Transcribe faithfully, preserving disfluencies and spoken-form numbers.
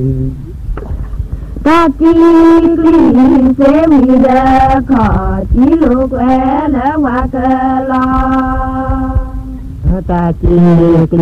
ta chi kli se mi da kha chi lu que la wa ke la ta chi